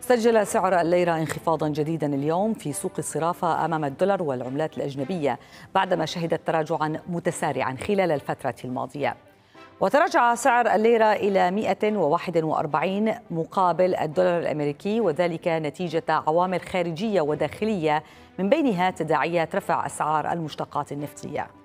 سجل سعر الليرة انخفاضا جديدا اليوم في سوق الصرافة أمام الدولار والعملات الأجنبية بعدما شهدت تراجعا متسارعا خلال الفترة الماضية. وتراجع سعر الليرة إلى 141 مقابل الدولار الأمريكي، وذلك نتيجة عوامل خارجية وداخلية من بينها تداعيات رفع أسعار المشتقات النفطية.